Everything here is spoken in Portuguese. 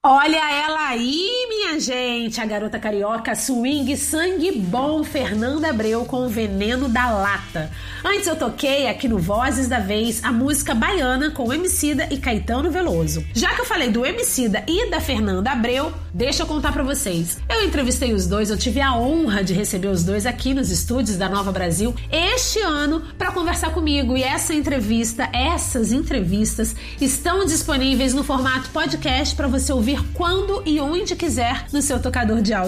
Olha ela aí, minha gente, a garota carioca swing sangue bom Fernanda Abreu com o Veneno da Lata. Antes eu toquei aqui no Vozes da Vez a música Baiana com Emicida e Caetano Veloso. Já que eu falei do Emicida e da Fernanda Abreu, deixa eu contar pra vocês. Eu entrevistei os dois, eu tive a honra de receber os dois aqui nos estúdios da Nova Brasil este ano pra conversar comigo, e essas entrevistas estão disponíveis no formato podcast pra você ouvir quando e onde quiser no seu tocador de áudio